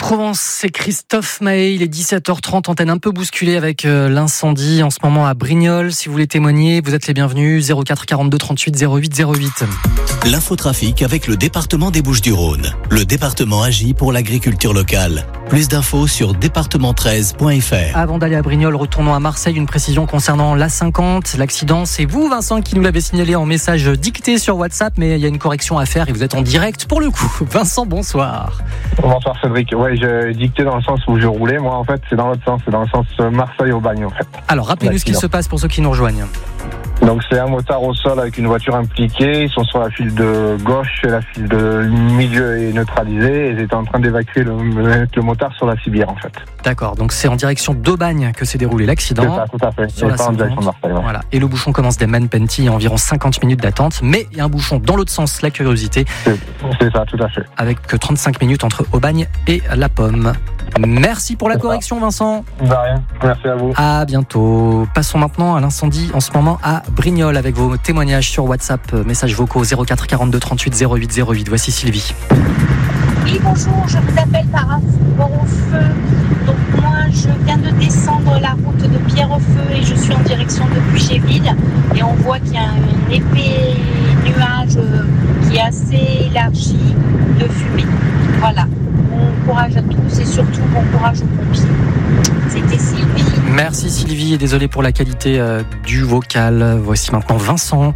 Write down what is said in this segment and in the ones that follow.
Provence, c'est Christophe Maé, il est 17h30, antenne un peu bousculée avec l'incendie en ce moment à Brignoles. Si vous voulez témoigner, vous êtes les bienvenus, 04 42 38 08 08. L'infotrafic avec le département des Bouches-du-Rhône. Le département agit pour l'agriculture locale. Plus d'infos sur département13.fr. Avant d'aller à Brignoles, retournons à Marseille. Une précision concernant l'A50. L'accident, c'est vous, Vincent, qui nous l'avez signalé en message dicté sur WhatsApp, mais il y a une correction à faire et vous êtes en direct pour le coup. Vincent, bonsoir. Bonsoir Cédric. Ouais, j'ai dicté dans le sens où je roulais. Moi, en fait, c'est dans l'autre sens. C'est dans le sens Marseille-Aubagne, en fait. Alors, rappelez-nous ce qui se passe pour ceux qui nous rejoignent. Donc, c'est un motard au sol avec une voiture impliquée. Ils sont sur la file de gauche et la file de milieu est neutralisée. Et ils étaient en train d'évacuer le motard sur la civière, en fait. D'accord. Donc, c'est en direction d'Aubagne que s'est déroulé l'accident. C'est ça, tout à fait. Sur la pas en direction de Marseille. Ouais. Voilà. Et le bouchon commence des Manpenty, il y a environ 50 minutes d'attente. Mais il y a un bouchon dans l'autre sens, la curiosité. C'est ça, tout à fait. Avec 35 minutes entre Aubagne et La Pomme. Merci pour la correction, Vincent. De rien. Merci à vous. À bientôt. Passons maintenant à l'incendie en ce moment à Brignoles avec vos témoignages sur WhatsApp, messages vocaux 04 42 38 08 08. Voici Sylvie. Oui, bonjour, je vous appelle par rapport au feu. Donc moi, je viens de descendre la route de Pierrefeu et je suis en direction de Puchéville. Et on voit qu'il y a un épais nuage qui est assez élargi de fumée. Voilà. Bon courage à tous et surtout bon courage aux pompiers. C'était Sylvie. Merci Sylvie et désolé pour la qualité du vocal. Voici maintenant Vincent.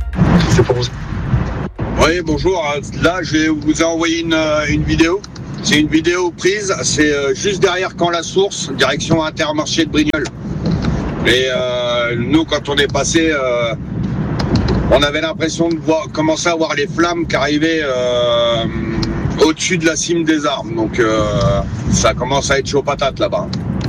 Oui, bonjour. Là, je vous ai envoyé une vidéo. C'est une vidéo prise. C'est juste derrière Caen-la-Source, direction Intermarché de Brignoles. Et nous, quand on est passé, on avait l'impression de commencer à voir les flammes qui arrivaient au-dessus de la cime des arbres. Donc, ça commence à être chaud patate là-bas.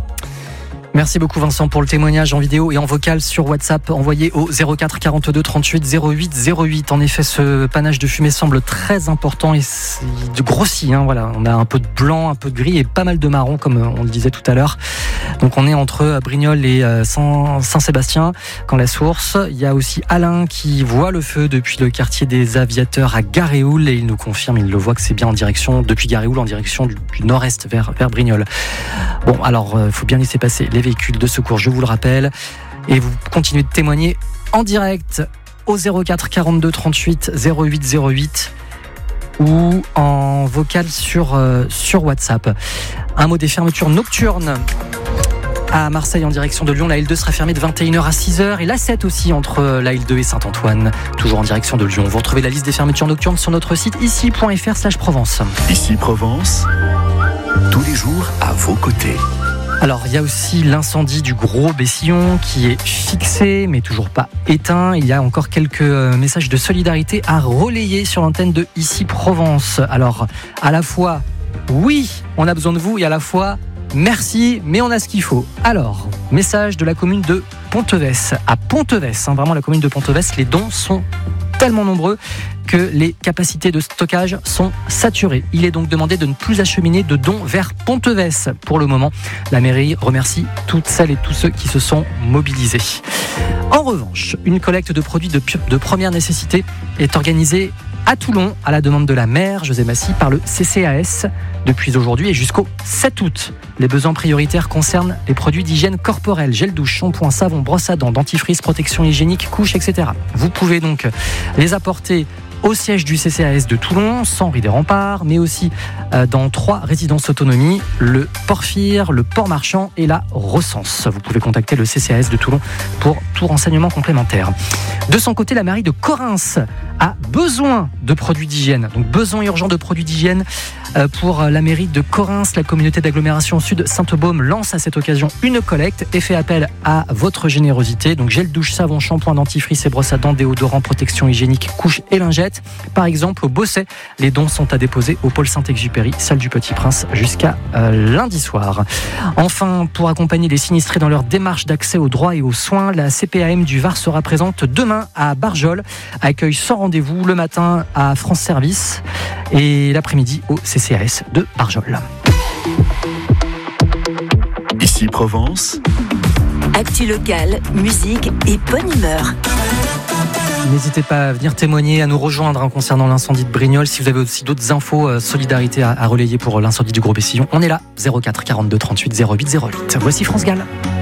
Merci beaucoup Vincent pour le témoignage en vidéo et en vocal sur WhatsApp envoyé au 04 42 38 08 08. En effet, ce panache de fumée semble très important et grossit. Voilà, on a un peu de blanc, un peu de gris et pas mal de marron comme on le disait tout à l'heure. Donc on est entre Brignoles et Saint-Sébastien, Caen-la-Source. Il y a aussi Alain qui voit le feu depuis le quartier des Aviateurs à Garéoul et il nous confirme, il le voit que c'est bien en direction depuis Garéoul en direction du nord-est vers Brignoles. Bon, alors il faut bien laisser passer les véhicules de secours, je vous le rappelle, et vous continuez de témoigner en direct au 04 42 38 08 08 ou en vocal sur WhatsApp. Un mot des fermetures nocturnes à Marseille en direction de Lyon. La L2 sera fermée de 21h à 6h et la 7 aussi entre la L2 et Saint-Antoine, toujours en direction de Lyon. Vous retrouvez la liste des fermetures nocturnes sur notre site ici.fr/Provence. Ici Provence, tous les jours à vos côtés. Alors, il y a aussi l'incendie du Gros Bessillon qui est fixé, mais toujours pas éteint. Il y a encore quelques messages de solidarité à relayer sur l'antenne de Ici Provence. Alors, à la fois, oui, on a besoin de vous, et à la fois, merci, mais on a ce qu'il faut. Alors, message de la commune de Ponteves. À Ponteves, vraiment la commune de Ponteves, les dons sont tellement nombreux que les capacités de stockage sont saturées. Il est donc demandé de ne plus acheminer de dons vers Ponteves pour le moment. La mairie remercie toutes celles et tous ceux qui se sont mobilisés. En revanche, une collecte de produits de première nécessité est organisée à Toulon, à la demande de la maire José Massy, par le CCAS depuis aujourd'hui et jusqu'au 7 août. Les besoins prioritaires concernent les produits d'hygiène corporelle, gel douche, shampoing, savon, brosse à dents, dentifrice, protection hygiénique, couches, etc. Vous pouvez donc les apporter au siège du CCAS de Toulon, sans rue des Remparts, mais aussi dans 3 résidences autonomie, le Porphyre, le Port-Marchand et la Recense. Vous pouvez contacter le CCAS de Toulon pour tout renseignement complémentaire. De son côté, la mairie de Correns a besoin de produits d'hygiène, donc besoin urgent de produits d'hygiène pour la mairie de Correns. La communauté d'agglomération Sud Sainte-Baume lance à cette occasion une collecte et fait appel à votre générosité. Donc gel douche, savon, shampoing, dentifrice et brosse à dents, déodorant, protection hygiénique, couches et lingettes. Par exemple, au Bosset, les dons sont à déposer au pôle Saint-Exupéry, salle du Petit Prince, jusqu'à lundi soir. Enfin, pour accompagner les sinistrés dans leur démarche d'accès aux droits et aux soins, la CPAM du Var sera présente demain à Barjol, accueil sans rendez-vous le matin à France Service et l'après-midi au CCAS de Barjol. Ici Provence. Actu locale, musique et bonne humeur. N'hésitez pas à venir témoigner, à nous rejoindre concernant l'incendie de Brignoles. Si vous avez aussi d'autres infos, solidarité à relayer pour l'incendie du Gros Bessillon, on est là, 04 42 38 08 08. Voici France Gall.